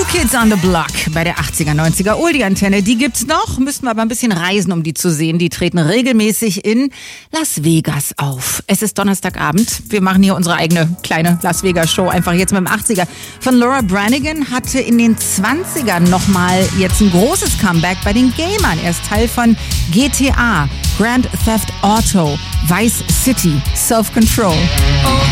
Kids on the Block bei der 80er, 90er Oldie-Antenne. Die gibt's noch, müssen wir aber ein bisschen reisen, um die zu sehen. Die treten regelmäßig in Las Vegas auf. Es ist Donnerstagabend. Wir machen hier unsere eigene kleine Las Vegas-Show. Einfach jetzt mit dem 80er. Von Laura Branigan hatte in den 20ern nochmal jetzt ein großes Comeback bei den Gamern. Er ist Teil von GTA, Grand Theft Auto, Vice City, Self-Control.